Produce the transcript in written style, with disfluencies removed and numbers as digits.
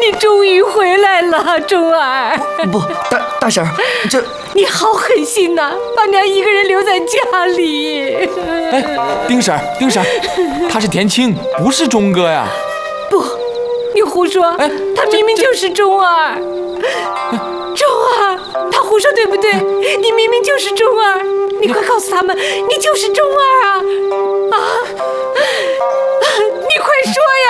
你终于回来了，钟儿。 不，大婶儿，这你好狠心呐，把娘一个人留在家里。 哎，丁婶儿，他是田青，不是钟哥呀。 不，你胡说！ 哎， 他明明就是钟儿。钟儿，他胡说对不对？你明明就是钟儿，你快告诉他们，你就是钟儿啊！啊！你快说呀！